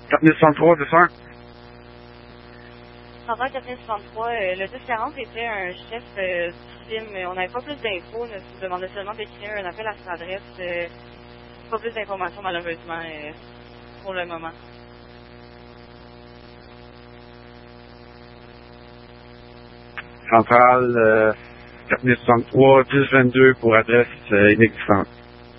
4063, c'est ça? Central 4063, le 1040 était un chef du film. On n'avait pas plus d'infos. On nous demandait seulement d'écrire un appel à cette adresse. Pas plus d'informations, malheureusement, pour le moment. Centrale 4063, 1022 pour adresse inexistante.